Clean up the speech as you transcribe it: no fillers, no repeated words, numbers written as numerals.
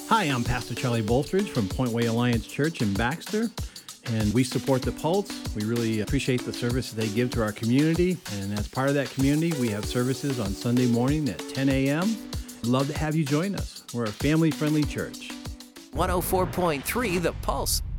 Hi, I'm Pastor Charlie Bolstridge from Point Way Alliance Church in Baxter, and we support the Pulse. We really appreciate the services they give to our community, and as part of that community, we have services on Sunday morning at 10 a.m. We'd love to have you join us. We're a family-friendly church. 104.3 The Pulse.